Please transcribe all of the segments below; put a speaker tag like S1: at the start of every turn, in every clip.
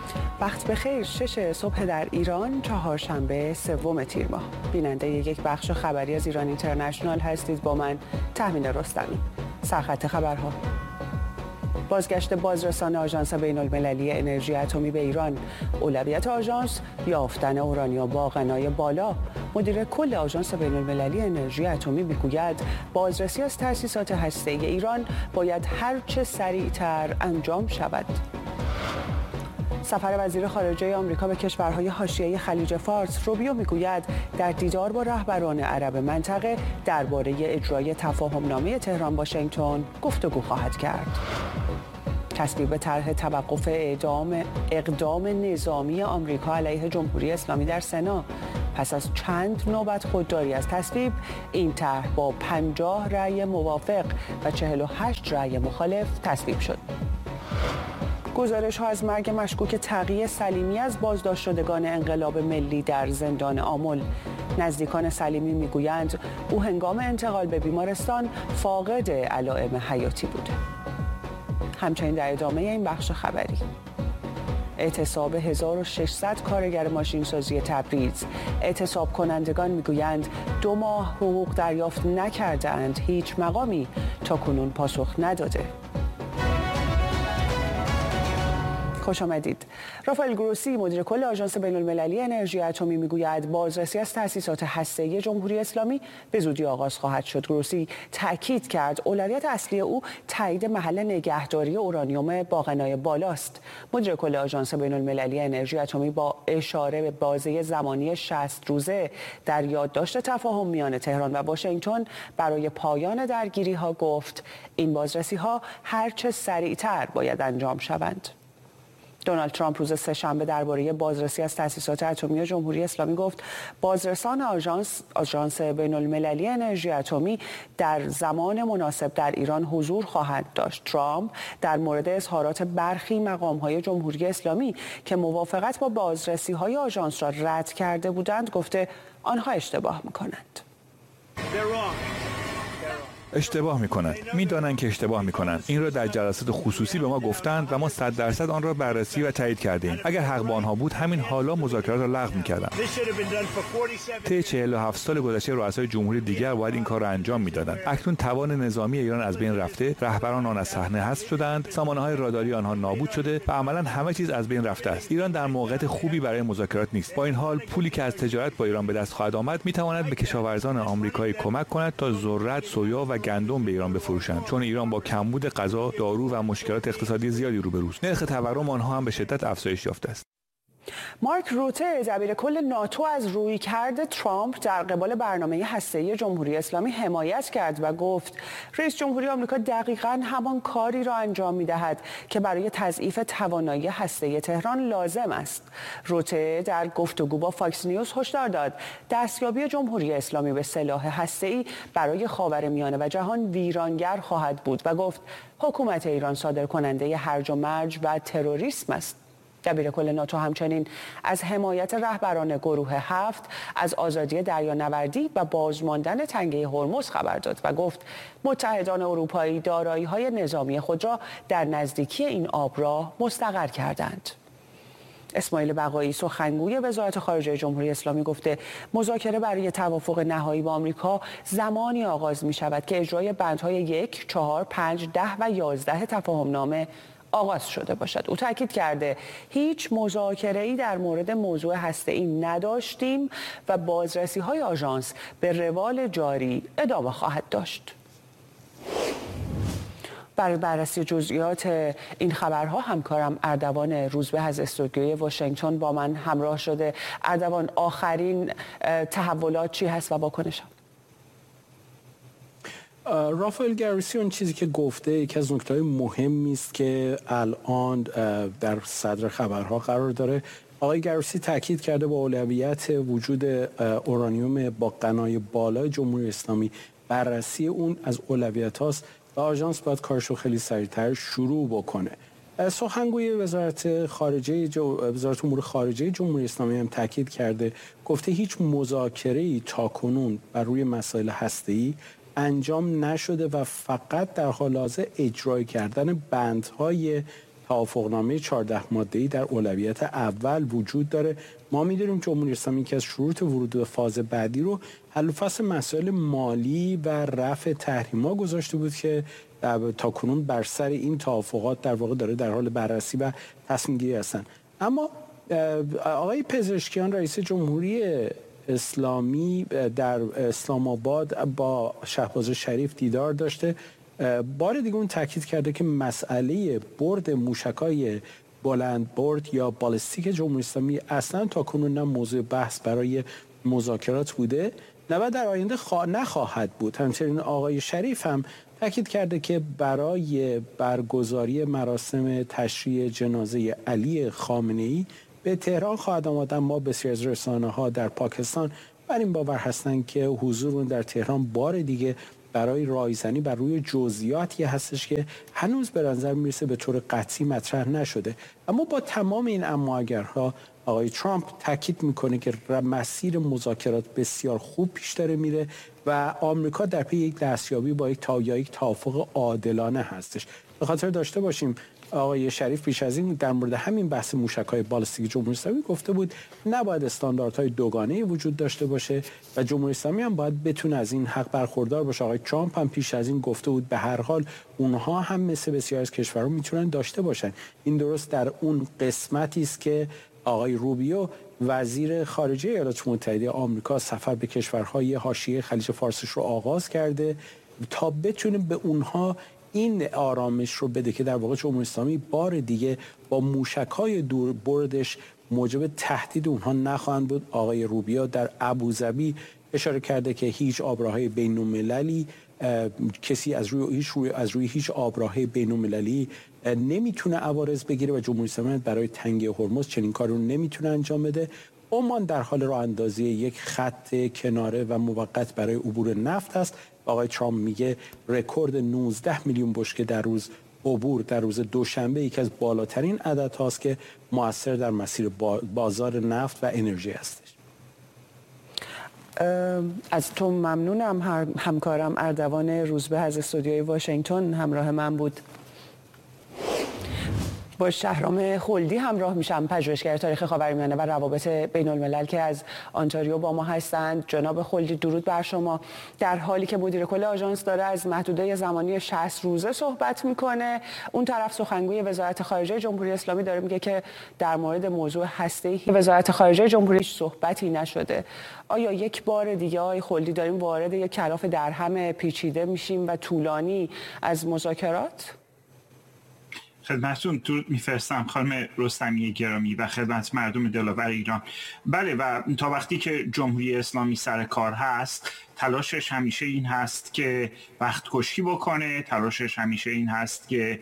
S1: وقت بخیر. 6 صبح در ایران، چهارشنبه 3 تیر ماه. بیننده یک بخش خبری از ایران اینترنشنال هستید با من تهمین رستمی. سرخط خبرها: بازگشت بازرسان آژانس بین‌المللی انرژی اتمی به ایران. اولویت آژانس یافتن اورانیوم با غنای بالا. مدیر کل آژانس بین‌المللی انرژی اتمی میگوید بازرسی از تأسیسات هسته‌ای ایران باید هر چه سریعتر انجام شود. سفر وزیر خارجه آمریکا به کشورهای حاشیه خلیج فارس، روبیو میگوید در دیدار با رهبران عرب منطقه درباره اجرای تفاهم‌نامه تهران واشنگتن گفتگو خواهد کرد. تصویب طرح توقف اقدام نظامی آمریکا علیه جمهوری اسلامی در سنا. پس از چند نوبت خودداری از تصویب، این طرح با 50 رأی موافق و 48 رأی مخالف تصویب شد. گزارش‌ها از مرگ مشکوک تقی سلیمی از بازداشت شدگان انقلاب ملی در زندان آمل. نزدیکان سلیمی میگویند او هنگام انتقال به بیمارستان فاقد علائم حیاتی بوده. همچنین در ادامه این بخش خبری: اعتصاب 1600 کارگر ماشینسازی تبریز. اعتصاب کنندگان میگویند 2 ماه حقوق دریافت نکردند، هیچ مقامی تاکنون پاسخ نداده. خوش آمدید. رافائل گروسی، مدیر کل آژانس بین‌المللی انرژی اتمی میگوید بازرسی از تأسیسات هسته‌ای جمهوری اسلامی به زودی آغاز خواهد شد. گروسی تأکید کرد اولویت اصلی او تایید محل نگهداری اورانیوم با غنای بالاست. مدیر کل آژانس بین‌المللی انرژی اتمی با اشاره به بازه زمانی 60 روزه در یادداشت تفاهم میان تهران و واشنگتن برای پایان درگیری‌ها گفت این بازرسی‌ها هرچه سریعتر باید انجام شوند. دونالد ترامپ روز سه‌شنبه درباره بازرسی از تأسیسات اتمی جمهوری اسلامی گفت بازرسان آژانس بین‌المللی انرژی اتمی در زمان مناسب در ایران حضور خواهند داشت. ترامپ در مورد اظهارات برخی مقام‌های جمهوری اسلامی که موافقت با بازرسی‌های آژانس را رد کرده بودند گفته آنها اشتباه می‌کنند.
S2: اشتباه میکنند. میدانند که اشتباه میکنند. این را در جلسات خصوصی به ما گفتند و ما 100% آن را بررسی و تایید کردیم. اگر حق با آنها بود همین حالا مذاکرات را لغو میکردند. طی 47 سال گذشته رؤسای جمهوری دیگر باید این کار را انجام میدادند. اکنون توان نظامی ایران از بین رفته، رهبران آن از صحنه حذف شدند، سامانه‌های راداری آنها نابود شده و عملاً همه چیز از بین رفته است. ایران در موقعیت خوبی برای مذاکرات نیست. با این حال پولی که از تجارت با ایران به دست خواهد آمد میتواند به کشاورزان آمریکایی کمک کند تا ذرت، سویا و گندم به ایران بفروشند، چون ایران با کمبود غذا، دارو و مشکلات اقتصادی زیادی روبروست. نرخ تورم آنها هم به شدت افزایش یافته است.
S1: مارک روته، دبیر کل ناتو، از رویکرد ترامپ در قبال برنامه هسته‌ای جمهوری اسلامی حمایت کرد و گفت رئیس جمهوری آمریکا دقیقاً همان کاری را انجام می‌دهد که برای تضعیف توانایی هسته‌ای تهران لازم است. روته در گفتگو با فاکس نیوز هشدار داد دستیابی جمهوری اسلامی به سلاح هسته‌ای برای خاورمیانه و جهان ویرانگر خواهد بود و گفت حکومت ایران صادرکننده هرج و مرج و تروریسم است. دبیر کل ناتو همچنین از حمایت رهبران گروه 7 از آزادی دریانوردی و بازماندن تنگه هرمز خبر داد و گفت متحدان اروپایی دارایی‌های نظامی خود را در نزدیکی این آبراه مستقر کردند. اسماعیل بقایی، سخنگوی وزارت خارجه جمهوری اسلامی، گفته مذاکره برای توافق نهایی با آمریکا زمانی آغاز می شود که اجرای بندهای 1، 4، 5، 10 و 11 تفاهم‌نامه آغاز شده باشد. او تاکید کرده هیچ مذاکره‌ای در مورد موضوع هسته‌ای نداشتیم و بازرسی‌های آژانس به روال جاری ادامه خواهد داشت. برای بررسی جزئیات این خبرها همکارم اردوان روزبه از استودیوی واشنگتن با من همراه شده. اردوان، آخرین تحولات چی هست و واکنش‌ها؟
S3: رافائل گروسی اون چیزی که گفته یکی از نکته‌های مهمی است که الان در صدر خبرها قرار داره. آقای گروسی تاکید کرده با اولویت وجود اورانیوم با غنای بالای جمهوری اسلامی بررسی اون از اولویت هاست و آژانس باید کارشو خیلی سریعتر شروع بکنه. سخنگوی وزارت امور خارجه جمهوری اسلامی هم تاکید کرده، گفته هیچ مذاکره‌ای تاکنون بر روی مسائل هسته‌ای انجام نشده و فقط در حال حاضر اجرای کردن بندهای توافقنامه 14 ماده‌ای در اولویت اول وجود داره. ما می‌دونیم جمهوری اسلامی که از شروط ورود به فاز بعدی رو حل و فصل مسائل مالی و رفع تحریم‌ها گذاشته بود که تا کنون بر سر این توافقات در واقع داره در حال بررسی و تصمیم گیری هستن. اما آقای پزشکیان رئیس جمهوری اسلامی در اسلام آباد با شهباز شریف دیدار داشته. بار دیگه اون تاکید کرده که مسئله برد موشک‌های بلند برد یا بالستیک جمهوری اسلامی اصلا تا کنون نه موضوع بحث برای مذاکرات بوده نه و در آینده نخواهد بود. همچنین آقای شریف هم تاکید کرده که برای برگزاری مراسم تشییع جنازه علی خامنه‌ای به تهران خواهد آمد. ما بسیار از رسانه‌ها در پاکستان بر این باور هستند که حضور اون در تهران بار دیگه برای رایزنی بر روی جزئیاتی هستش که هنوز به نظر میرسه به طور قطعی مطرح نشده. اما با تمام این اما اگرها آقای ترامپ تاکید میکنه که مسیر مذاکرات بسیار خوب پیش داره میره و آمریکا در پی یک دستیابی با یک توافق عادلانه هستش. به خاطر داشته باشیم آقای شریف پیش از این در مورد همین بحث موشک‌های بالستیک جمهوری اسلامی گفته بود نباید استانداردهای دوگانه‌ای وجود داشته باشه و جمهوری اسلامی هم باید بتونه از این حق برخوردار باشه. آقای ترامپ هم پیش از این گفته بود به هر حال اونها هم مثل بسیار از کشورها میتونن داشته باشن. این درست در اون قسمتی است که آقای روبیو وزیر خارجه ایالات متحده آمریکا سفر به کشورهای حاشیه خلیج فارس رو آغاز کرده تا بتونه به اونها این آرامش رو بده که در واقع جمهوری اسلامی بار دیگه با موشک‌های دور بردش موجب تهدید اونها نخواهند بود. آقای روبیو در ابوظبی اشاره کرده که هیچ آبراهای بین‌المللی کسی از روی هیچ آبراهای بین‌المللی نمیتونه عوارض بگیره و جمهوری اسلامی برای تنگی هرمز چنین کاری رو نمیتونه انجام بده. عمان در حال راه اندازی یک خط کناره و موقت برای عبور نفت است. آقای ترامپ میگه رکورد 19 میلیون بشکه در روز عبور در روز دوشنبه یکی از بالاترین عدد هاست که مؤثر در مسیر بازار نفت و انرژی هستش.
S1: از تو ممنونم. همکارم اردوان روزبه از استودیوی واشنگتن همراه من بود. با شهرام خلدی همراه میشم، پژوهشگر تاریخ خاورمیانه و روابط بین الملل که از آنتاریو با ما هستند. جناب خلدی درود بر شما. در حالی که مدیر کل آژانس داره از محدوده زمانی 60 روزه صحبت میکنه، اون طرف سخنگوی وزارت خارجه جمهوری اسلامی داره میگه که در مورد موضوع هسته‌ای وزارت خارجه جمهوری صحبتی نشده. آیا یک بار دیگه آقای خلدی داریم وارد یک کلاف درهم پیچیده میشیم و طولانی از مذاکرات؟
S4: خدمتتون درود میفرستم خانم رستمی گرامی و خدمت مردم دلاور ایران. بله، و تا وقتی که جمهوری اسلامی سر کار هست تلاشش همیشه این هست که وقت کشی بکنه، تلاشش همیشه این هست که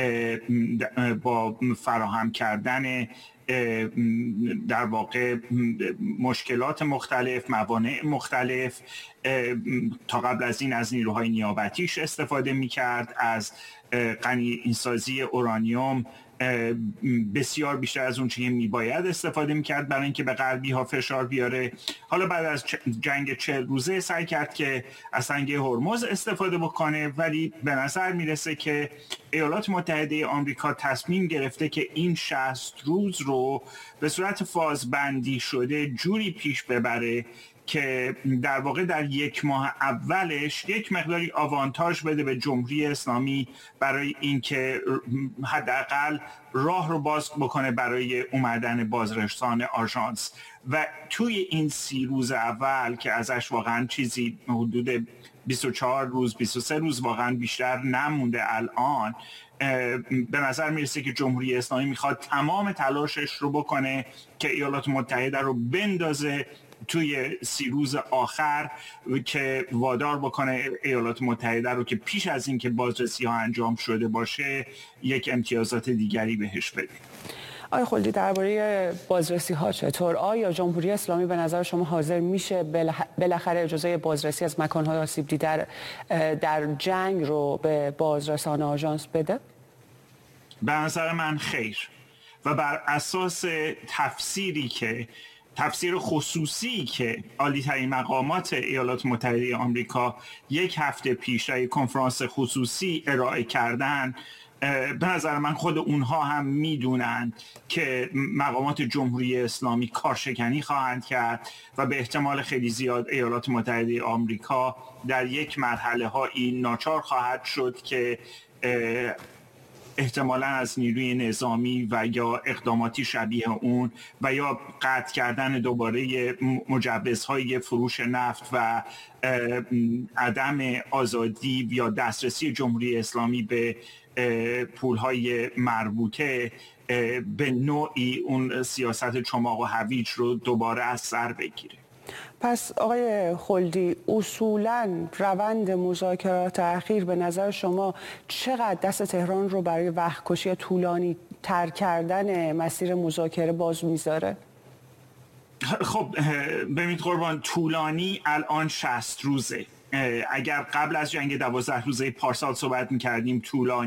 S4: با فراهم کردن در واقع مشکلات مختلف، موانع مختلف، تا قبل از این از نیروهای نیابتیش استفاده میکرد، از غنی‌سازی اورانیوم بسیار بیشتر از اون چیزی میباید استفاده میکرد برای اینکه به غربی ها فشار بیاره. حالا بعد از جنگ 40 روزه سعی کرد که از تنگه هرمز استفاده بکنه، ولی به نظر میرسه که ایالات متحده آمریکا تصمیم گرفته که این 60 روز رو به صورت فازبندی شده جوری پیش ببره که در واقع در یک ماه اولش یک مقداری آوانتاژ بده به جمهوری اسلامی برای اینکه حداقل راه رو باز بکنه برای اومدن بازرسان آژانس. و توی این 30 روز اول که ازش واقعا چیزی حدود 24 روز 23 روز واقعا بیشتر نمونده الان، به نظر میرسه که جمهوری اسلامی میخواد تمام تلاشش رو بکنه که ایالات متحده رو بندازه توی 30 روز آخر که وادار بکنه ایالات متحده رو که پیش از این که بازرسی ها انجام شده باشه یک امتیازات دیگری بهش بده.
S1: آقای خلدی، درباره بازرسی ها چطور؟ آیا جمهوری اسلامی به نظر شما حاضر میشه بالاخره اجازه بازرسی از مکان‌های آسیب دیده در جنگ رو به بازرسان آژانس بده؟
S4: به نظر من خیر، و بر اساس تفسیر خصوصی که عالی‌ترین مقامات ایالات متحده آمریکا یک هفته پیش در یک کنفرانس خصوصی ارائه کردن، به نظر من خود اونها هم میدونند که مقامات جمهوری اسلامی کارشکنی خواهند کرد و به احتمال خیلی زیاد ایالات متحده آمریکا در یک مرحله ها این ناچار خواهد شد که احتمالاً از نیروی نظامی و یا اقداماتی شبیه اون و یا قطع کردن دوباره مجوزهای فروش نفت و عدم آزادی یا دسترسی جمهوری اسلامی به پولهای مربوطه به نوعی اون سیاست چماق و هویج رو دوباره از سر بگیره.
S1: پس آقای خلدی، اصولاً روند مذاکرات اخیر به نظر شما چقدر دست تهران رو برای وقت‌کشی طولانی تر کردن مسیر مذاکره باز میذاره؟
S4: خب ببینید قربان، طولانی الان 60 روزه. اگر قبل از جنگ 12 روزه پارسال صحبت می‌کردیم طولانی